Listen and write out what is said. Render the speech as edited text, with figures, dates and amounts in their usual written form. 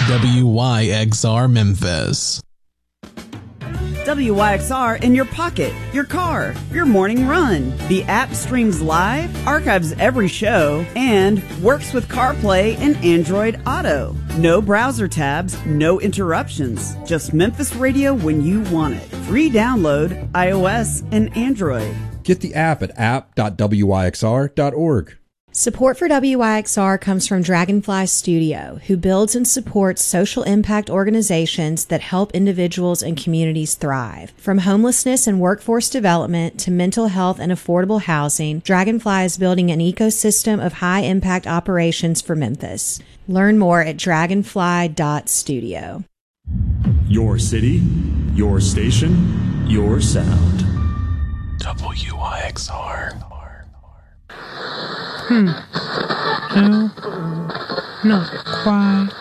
WYXR Memphis. WYXR in your pocket, your car, your morning run. The app streams live, archives every show, and works with CarPlay and Android Auto. No browser tabs, no interruptions. Just Memphis radio when you want it. Free download, iOS and Android. Get the app at app.wyxr.org. Support for WYXR comes from Dragonfly Studio, who builds and supports social impact organizations that help individuals and communities thrive. From homelessness and workforce development to mental health and affordable housing, Dragonfly is building an ecosystem of high-impact operations for Memphis. Learn more at dragonfly.studio. Your city, your station, your sound. WYXR. No, not quite.